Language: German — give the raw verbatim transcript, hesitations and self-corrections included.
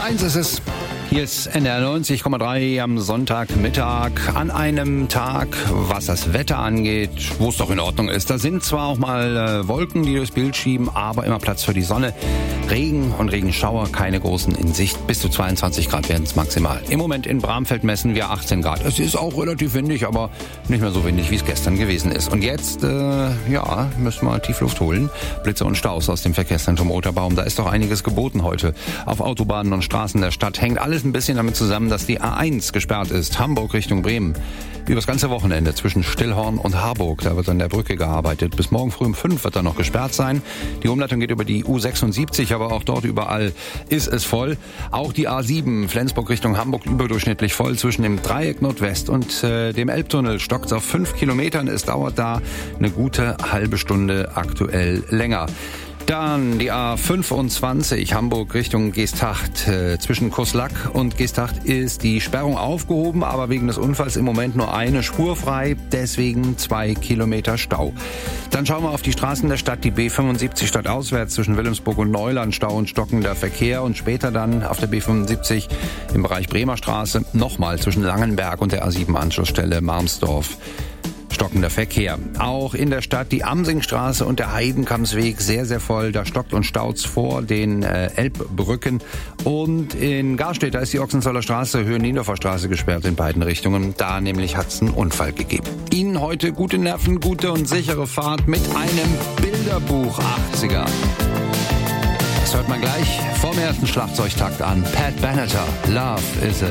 eins ist es. Hier ist N D R neunzig Komma drei am Sonntagmittag an einem Tag, was das Wetter angeht, wo es doch in Ordnung ist. Da sind zwar auch mal äh, Wolken, die durchs Bild schieben, aber immer Platz für die Sonne. Regen und Regenschauer, keine großen in Sicht. Bis zu zweiundzwanzig Grad werden es maximal. Im Moment in Bramfeld messen wir achtzehn Grad. Es ist auch relativ windig, aber nicht mehr so windig, wie es gestern gewesen ist. Und jetzt, äh, ja, müssen wir Tiefluft holen. Blitze und Staus aus dem Verkehrszentrum Otterbaum. Da ist doch einiges geboten heute. Auf Autobahnen und Straßen der Stadt hängt alles ein bisschen damit zusammen, dass die A eins gesperrt ist. Hamburg Richtung Bremen. Über das ganze Wochenende zwischen Stillhorn und Harburg. Da wird an der Brücke gearbeitet. Bis morgen früh um fünf wird da noch gesperrt sein. Die Umleitung geht über die U sechsundsiebzig, aber auch dort überall ist es voll. Auch die A sieben Flensburg Richtung Hamburg überdurchschnittlich voll. Zwischen dem Dreieck Nordwest und äh, dem Elbtunnel stockt es auf fünf Kilometern. Es dauert da eine gute halbe Stunde aktuell länger. Dann die A fünfundzwanzig Hamburg Richtung Geesthacht. Äh, zwischen Koslack und Geesthacht ist die Sperrung aufgehoben, aber wegen des Unfalls im Moment nur eine Spur frei, deswegen zwei Kilometer Stau. Dann schauen wir auf die Straßen der Stadt, die B fünfundsiebzig stadtauswärts zwischen Wilhelmsburg und Neuland, Stau und stockender Verkehr, und später dann auf der B fünfundsiebzig im Bereich Bremer Straße nochmal zwischen Langenberg und der A sieben Anschlussstelle Marmsdorf. Stockender Verkehr. Auch in der Stadt die Amsingstraße und der Heidenkammsweg sehr, sehr voll. Da stockt und staut's vor den äh, Elbbrücken. Und in Garstedt, da ist die Ochsenzoller Straße, Höhe Niendorfer Straße gesperrt in beiden Richtungen. Da nämlich hat's einen Unfall gegeben. Ihnen heute gute Nerven, gute und sichere Fahrt mit einem Bilderbuch achtziger. Das hört man gleich vom ersten Schlagzeugtakt an. Pat Benatar, Love is a